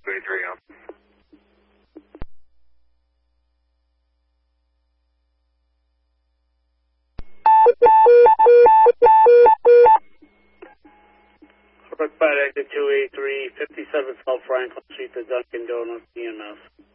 283 on. Rook 5 exit 283, 57 South Franklin Street to Dunkin' Donuts, EMS.